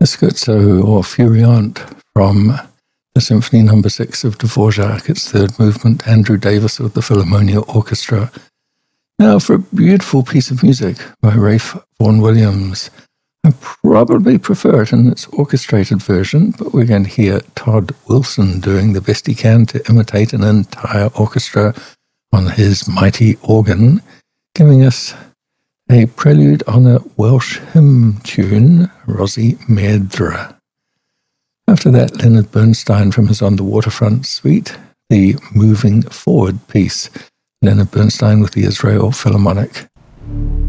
A scherzo or furiant from the Symphony No. 6 of Dvorak, its third movement, Andrew Davis with the Philharmonia Orchestra. Now for a beautiful piece of music by Ralph Vaughan Williams. I probably prefer it in its orchestrated version, but we're going to hear Todd Wilson doing the best he can to imitate an entire orchestra on his mighty organ, giving us a prelude on a Welsh hymn tune, Rosie Merdre. After that, Leonard Bernstein from his On the Waterfront suite, the Moving Forward piece, Leonard Bernstein with the Israel Philharmonic.